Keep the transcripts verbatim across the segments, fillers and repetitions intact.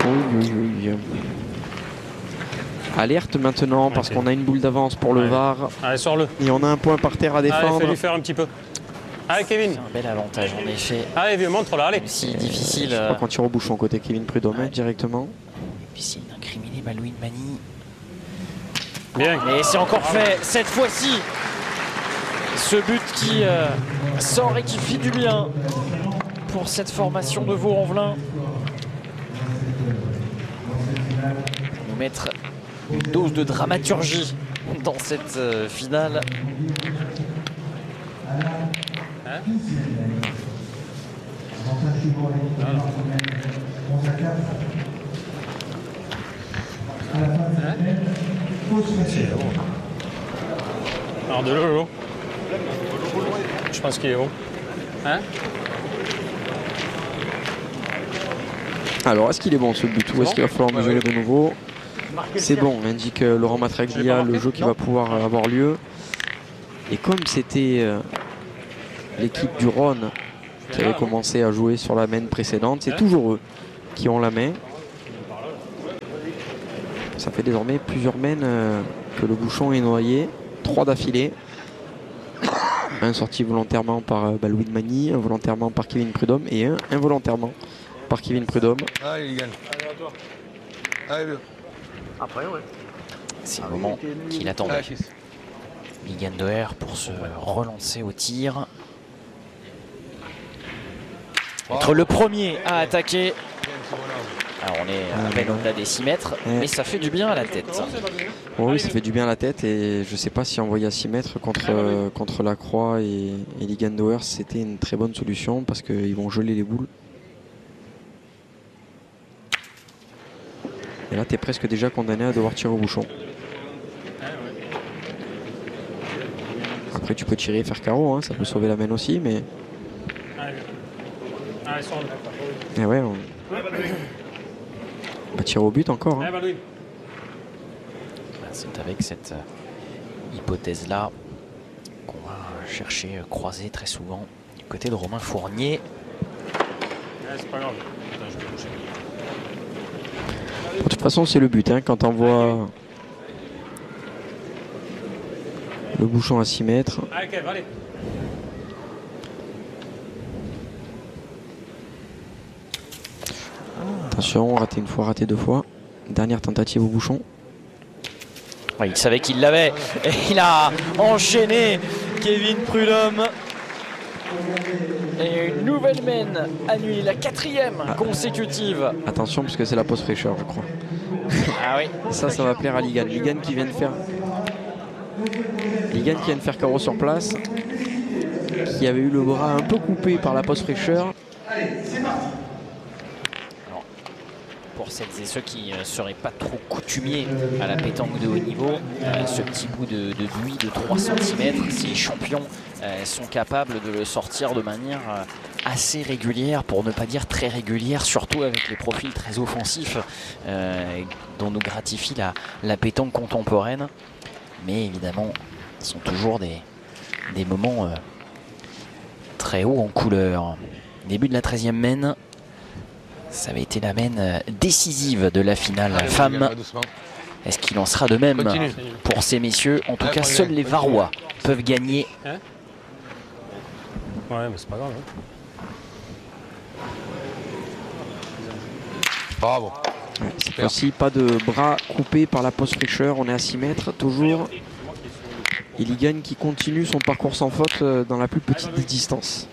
Oui, oui, oui. Alerte maintenant parce qu'on a une boule d'avance pour le ouais. V A R. Allez, sors-le. Et on a un point par terre à défendre. Allez, fais-lui faire un petit peu. Allez, Kevin. C'est un bel avantage en effet. Allez, vieux, montre-la, allez. Si difficile. Je crois qu'on tire au bouchon côté Kevin Prudhomme ouais. directement. Et puis c'est incriminé Malouine Mani. Bien. Et c'est encore fait cette fois-ci. Ce but qui euh, sort et qui fait du bien pour cette formation de Vaux-en-Velin. Nous mettre une dose de dramaturgie dans cette euh, finale. Hein Alors de l'eau, je pense qu'il est haut. Hein Alors, est-ce qu'il est bon ce but ou est-ce qu'il va falloir mesurer de nouveau? C'est bon, indique Laurent Matraglia le jeu qui va pouvoir avoir lieu. Et comme c'était euh, l'équipe du Rhône qui avait commencé à jouer sur la main précédente, c'est toujours eux qui ont la main. Ça fait désormais plusieurs mains euh, que le bouchon est noyé. Trois d'affilée. Un sorti volontairement par euh, Louis de Magny, un volontairement par Kevin Prudhomme et un involontairement par Kevin Prudhomme. Allez, il gagne. Allez, vieux. Après, ouais. C'est le moment qu'il attendait. Ligan Doer pour se relancer au tir. Être le premier à attaquer. Alors on est à peine au-delà des six mètres, ouais. mais ça fait du bien à la tête. Oh oui, ça fait du bien à la tête et je ne sais pas si envoyer à six mètres contre, euh, contre la Croix et, et Ligan Doer, c'était une très bonne solution parce qu'ils vont geler les boules. Et là, tu es presque déjà condamné à devoir tirer au bouchon. Après, tu peux tirer et faire carreau, hein, ça peut sauver la main aussi, mais... Et ouais, on... on va tirer au but encore. Hein. C'est avec cette hypothèse-là qu'on va chercher croiser très souvent du côté de Romain Fournier. C'est pas grave. De toute façon, c'est le but. Hein, quand on voit le bouchon à six mètres. Allez, Kev, allez. Attention, raté une fois, raté deux fois. Dernière tentative au bouchon. Ouais, il savait qu'il l'avait. Et il a enchaîné Kevin Prudhomme. Et une nouvelle main annulée, la quatrième ah. consécutive. Attention, parce que c'est la pause fraîcheur, je crois. Ah oui. Ça, ça va plaire à Ligan. Ligan qui vient de faire... Ligan qui vient de faire carreau sur place. Qui avait eu le bras un peu coupé par la pause fraîcheur. Allez, c'est parti. Pour celles et ceux qui ne seraient pas trop coutumiers à la pétanque de haut niveau, euh, ce petit bout de, de buis de trois centimètres, si les champions euh, sont capables de le sortir de manière euh, assez régulière, pour ne pas dire très régulière, surtout avec les profils très offensifs euh, dont nous gratifie la, la pétanque contemporaine. Mais évidemment, ce sont toujours des, des moments euh, très hauts en couleur. Début de la treizième main. Ça avait été la main décisive de la finale Allez, femme. Est-ce qu'il en sera de même Continue. pour ces messieurs? En tout Allez, cas, seuls les Varois peuvent gagner. Hein ouais, mais c'est pas grave. Hein. Bravo. Ouais, cette fois-ci, pas de bras coupés par la pause fraîcheur. On est à six mètres, toujours. Et Ligan qui continue son parcours sans faute dans la plus petite des distances.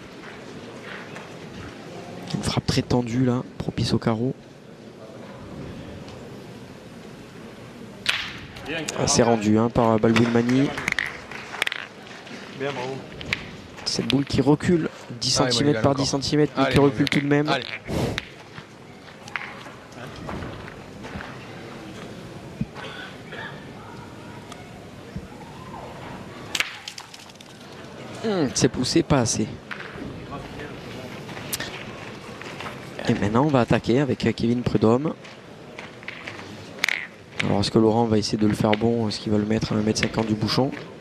Une frappe très tendue là, propice au carreau. C'est rendu hein, par Balwin Mani. Cette boule qui recule dix centimètres par dix centimètres, mais Allez, qui recule tout de même. Allez. Hum, c'est poussé, pas assez. Et maintenant, on va attaquer avec Kevin Prudhomme. Alors, est-ce que Laurent va essayer de le faire bon? Est-ce qu'il va le mettre à un mètre cinquante du bouchon?